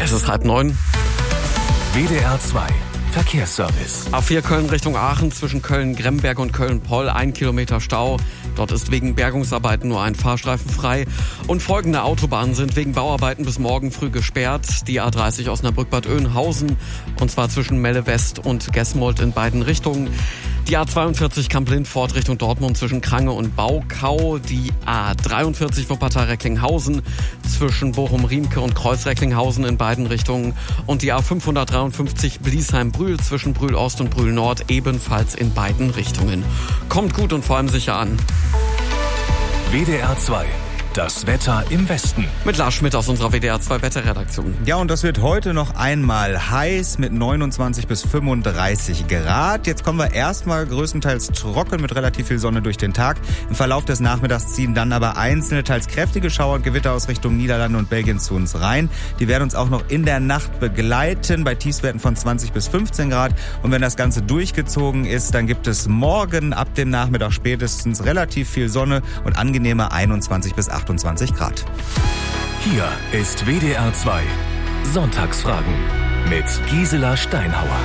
Es ist 8:30. WDR 2 Verkehrsservice. A4 Köln Richtung Aachen zwischen Köln-Gremberg und Köln-Poll 1 Kilometer Stau. Dort ist wegen Bergungsarbeiten nur ein Fahrstreifen frei. Und folgende Autobahnen sind wegen Bauarbeiten bis morgen früh gesperrt. Die A30 Osnabrück-Bad Oeynhausen, und zwar zwischen Melle West und Gesmold in beiden Richtungen. Die A42 Kamp-Lindfort Richtung Dortmund zwischen Krange und Baukau. Die A43 Wuppertal-Recklinghausen zwischen Bochum-Riemke und Kreuz-Recklinghausen in beiden Richtungen. Und die A553 Bliesheim-Brühl zwischen Brühl-Ost und Brühl-Nord ebenfalls in beiden Richtungen. Kommt gut und vor allem sicher an. WDR 2. Das Wetter im Westen. Mit Lars Schmidt aus unserer WDR 2 Wetterredaktion. Ja, und das wird heute noch einmal heiß mit 29 bis 35 Grad. Jetzt kommen wir erstmal größtenteils trocken mit relativ viel Sonne durch den Tag. Im Verlauf des Nachmittags ziehen dann aber einzelne, teils kräftige Schauer und Gewitter aus Richtung Niederlande und Belgien zu uns rein. Die werden uns auch noch in der Nacht begleiten bei Tiefstwerten von 20 bis 15 Grad. Und wenn das Ganze durchgezogen ist, dann gibt es morgen ab dem Nachmittag spätestens relativ viel Sonne und angenehme 21 bis 28 Grad. Hier ist WDR 2 Sonntagsfragen mit Gisela Steinhauer.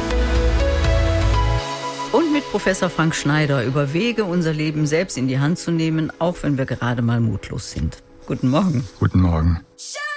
Und mit Professor Frank Schneider über Wege, unser Leben selbst in die Hand zu nehmen, auch wenn wir gerade mal mutlos sind. Guten Morgen. Guten Morgen.